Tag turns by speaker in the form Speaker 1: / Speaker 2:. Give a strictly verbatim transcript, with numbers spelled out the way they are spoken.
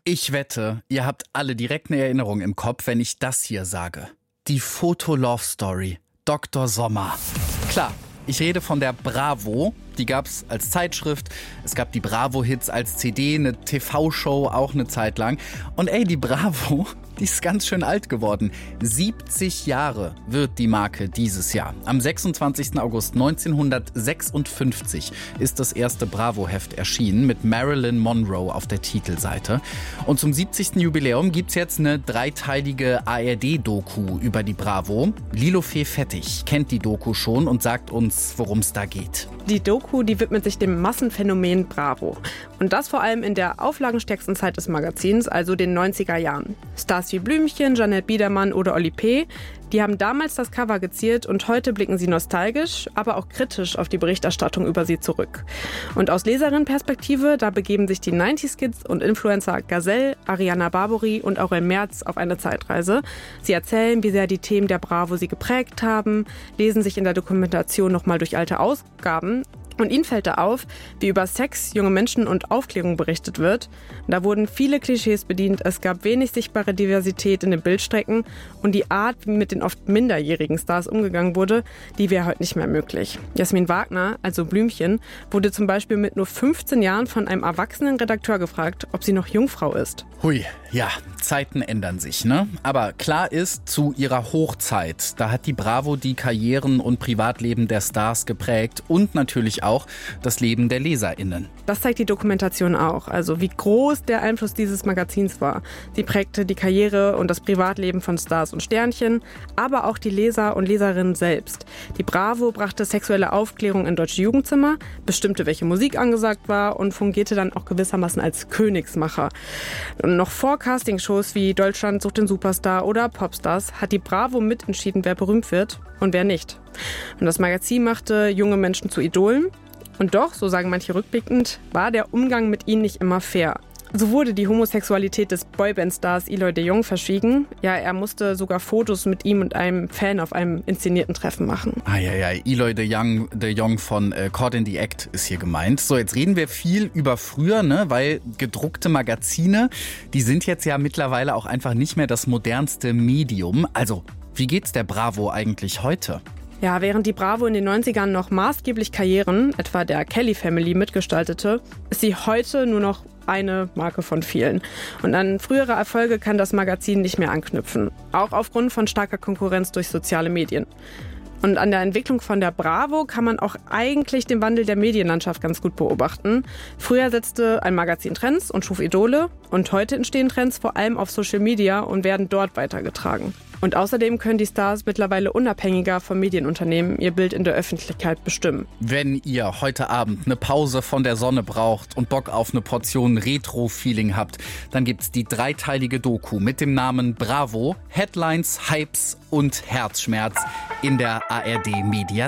Speaker 1: Ich wette, ihr habt alle direkt eine Erinnerung im Kopf, wenn ich das hier sage. Die Foto-Love-Story. Doktor Sommer. Klar, ich rede von der Bravo. Die gab's als Zeitschrift. Es gab die Bravo-Hits als C D, eine T V-Show auch eine Zeit lang. Und ey, die Bravo, die ist ganz schön alt geworden. siebzig Jahre wird die Marke dieses Jahr. Am sechsundzwanzigsten August neunzehnhundertsechsundfünfzig ist das erste Bravo-Heft erschienen mit Marilyn Monroe auf der Titelseite. Und zum siebzigsten Jubiläum gibt's jetzt eine dreiteilige A R D-Doku über die Bravo. Lilo Fee Fettig kennt die Doku schon und sagt uns, worum es da geht.
Speaker 2: Die Doku, die widmet sich dem Massenphänomen Bravo. Und das vor allem in der auflagenstärksten Zeit des Magazins, also den neunziger Jahren. Stars wie Blümchen, Jeanette Biedermann oder Oli P., die haben damals das Cover geziert und heute blicken sie nostalgisch, aber auch kritisch auf die Berichterstattung über sie zurück. Und aus Leserinnenperspektive, da begeben sich die neunziger-Kids und Influencer Gazelle, Ariana Barbori und Aurel Merz auf eine Zeitreise. Sie erzählen, wie sehr die Themen der Bravo sie geprägt haben, lesen sich in der Dokumentation nochmal durch alte Ausgaben. Und ihnen fällt da auf, wie über Sex, junge Menschen und Aufklärung berichtet wird. Da wurden viele Klischees bedient, es gab wenig sichtbare Diversität in den Bildstrecken und die Art, wie mit den oft minderjährigen Stars umgegangen wurde, die wäre heute nicht mehr möglich. Jasmin Wagner, also Blümchen, wurde zum Beispiel mit nur fünfzehn Jahren von einem erwachsenen Redakteur gefragt, ob sie noch Jungfrau ist.
Speaker 1: Hui, ja, Zeiten ändern sich, ne? Aber klar ist, zu ihrer Hochzeit, da hat die Bravo die Karrieren und Privatleben der Stars geprägt und natürlich auch das Leben der LeserInnen.
Speaker 2: Das zeigt die Dokumentation auch, also wie groß der Einfluss dieses Magazins war. Sie prägte die Karriere und das Privatleben von Stars und Sternchen, aber auch die Leser und Leserinnen selbst. Die Bravo brachte sexuelle Aufklärung in deutsche Jugendzimmer, bestimmte, welche Musik angesagt war und fungierte dann auch gewissermaßen als Königsmacher. Und noch vor Castingshows wie Deutschland sucht den Superstar oder Popstars hat die Bravo mitentschieden, wer berühmt wird und wer nicht. Und das Magazin machte junge Menschen zu Idolen. Und doch, so sagen manche rückblickend, war der Umgang mit ihnen nicht immer fair. So wurde die Homosexualität des Boyband-Stars Eloy de Jong verschwiegen. Ja, er musste sogar Fotos mit ihm und einem Fan auf einem inszenierten Treffen machen.
Speaker 1: Ah ja, ja, Eloy de Jong, de Jong von äh, Caught in the Act ist hier gemeint. So, jetzt reden wir viel über früher, ne, weil gedruckte Magazine, die sind jetzt ja mittlerweile auch einfach nicht mehr das modernste Medium. Also, wie geht's der Bravo eigentlich heute?
Speaker 2: Ja, während die Bravo in den neunzigern noch maßgeblich Karrieren, etwa der Kelly Family, mitgestaltete, ist sie heute nur noch eine Marke von vielen. Und an frühere Erfolge kann das Magazin nicht mehr anknüpfen. Auch aufgrund von starker Konkurrenz durch soziale Medien. Und an der Entwicklung von der Bravo kann man auch eigentlich den Wandel der Medienlandschaft ganz gut beobachten. Früher setzte ein Magazin Trends und schuf Idole. Und heute entstehen Trends vor allem auf Social Media und werden dort weitergetragen. Und außerdem können die Stars mittlerweile unabhängiger vom Medienunternehmen ihr Bild in der Öffentlichkeit bestimmen.
Speaker 1: Wenn ihr heute Abend eine Pause von der Sonne braucht und Bock auf eine Portion Retro-Feeling habt, dann gibt's die dreiteilige Doku mit dem Namen Bravo, Headlines, Hypes und Herzschmerz in der A R D Mediathek.